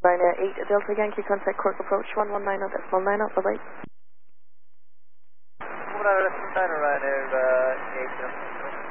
Ryanair 8 Delta Yankee, contact Cork approach 119.90, bye-bye. 119.90 Ryanair 8 Delta.